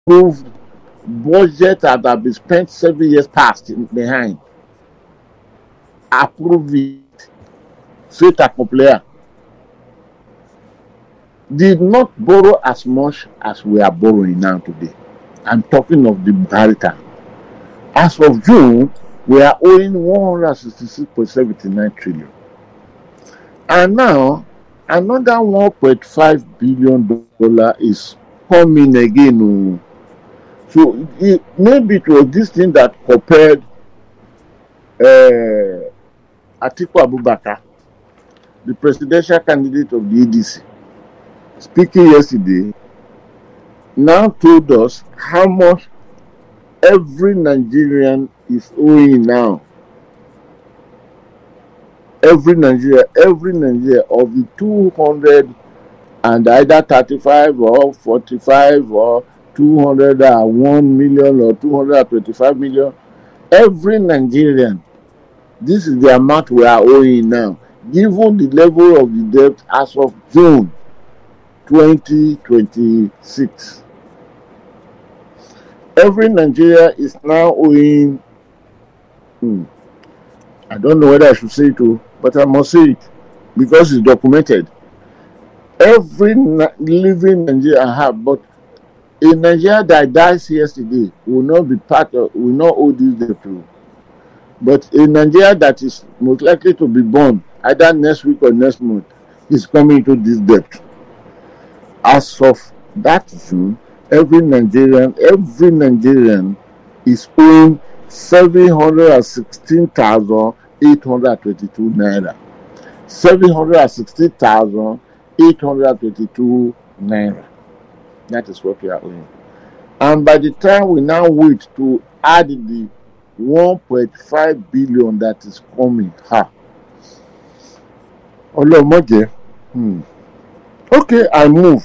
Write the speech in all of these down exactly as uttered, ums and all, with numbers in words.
approved budget that have been spent seven years past in, behind. Approve it. Fait accompli. Did not borrow as much as we are borrowing now today. I'm talking of the Buhari time. As of June, we are owing one hundred sixty-six point seven nine trillion. And now, another one point five billion dollars is coming again. So it, maybe it was this thing that compared uh, Atiku Abubakar, the presidential candidate of the A D C, speaking yesterday, now told us how much every Nigerian is owing now. Every Nigeria, every Nigeria of the two hundred and either thirty-five or forty-five or two hundred one million or two hundred twenty-five million, every Nigerian, this is the amount we are owing now, given the level of the debt as of June twenty twenty-six. Every Nigeria is now owing, hmm, I don't know whether I should say it, too, but I must say it because it's documented. Every living Nigeria have, but a Nigeria that dies yesterday will not be part of, will not owe this debt to. But a Nigeria that is most likely to be born either next week or next month is coming into this debt. As of that June, every Nigerian, every Nigerian is owing seven hundred sixteen thousand eight hundred twenty-two naira. seven hundred sixteen thousand eight hundred twenty-two naira. That is what we are owing. And by the time we now wait to add the one point five billion that is coming, ha. Olomoje. Hmm. Okay, I move.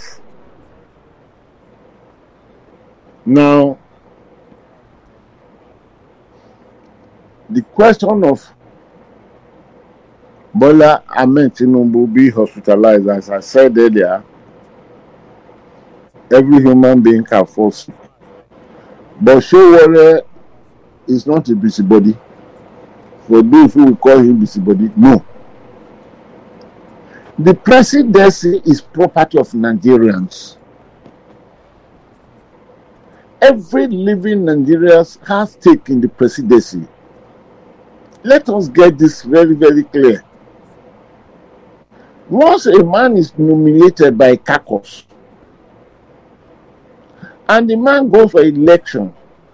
Now, the question of Bola Ahmed Tinubu be hospitalized, as I said earlier, every human being can fall sick. But Showore is not a busybody. For those who will call him busybody, no. The presidency is property of Nigerians. Every living Nigerian has stake in the presidency. Let us get this very, very clear. Once a man is nominated by caucus, and the man goes for election,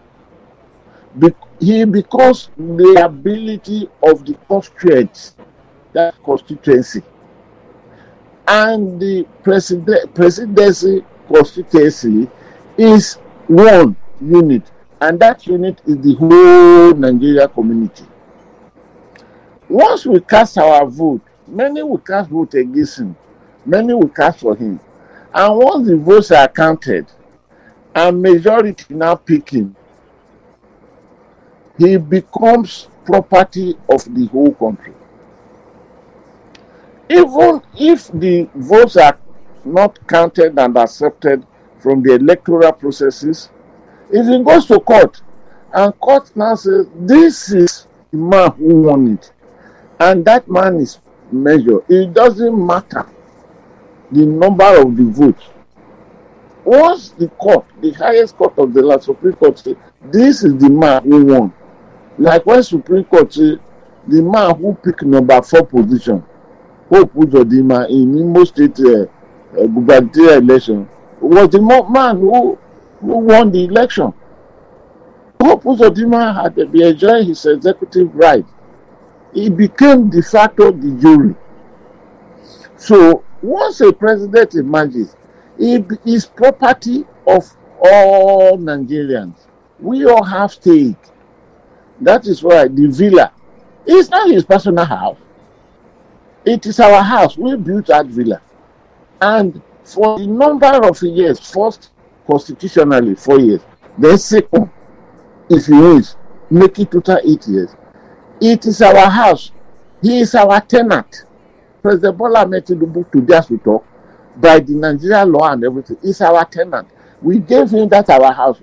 he becomes the ability of the constituents, that constituency. And the president, presidency constituency is one unit, and that unit is the whole Nigeria community. Once we cast our vote, many will cast vote against him, many will cast for him. And once the votes are counted, and majority now pick him, he becomes property of the whole country. Even if the votes are not counted and accepted from the electoral processes, if it goes to court, and court now says, this is the man who won it, and that man is measured, it doesn't matter the number of the votes. Once the court, the highest court of the land, Supreme Court, says, this is the man who won. Like when Supreme Court says, the man who picked number four position, Hope Uzodinma in Imo State uh, uh, gubernatorial election, was the man who, who won the election. Hope Uzodinma had been enjoying his executive right. He became de facto the jury. So once a president emerges, it is property of all Nigerians. We all have stake. That is why the villa is not his personal house. It is our house. We built that villa. And for the number of years, first constitutionally four years, then second, if you wish, make it total eight years. It is our house. He is our tenant. President Bola Ahmed Tinubu, today as we talk, by the Nigerian law and everything, is our tenant. We gave him that our house.